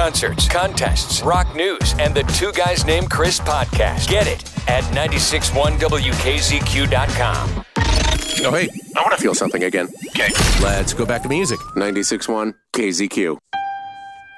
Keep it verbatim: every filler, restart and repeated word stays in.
concerts, contests, rock news, and the Two Guys Named Chris podcast. Get it at nine six one W K Z Q dot com. Oh, hey, I want to feel something again. Okay. Let's go back to music. ninety-six point one K Z Q.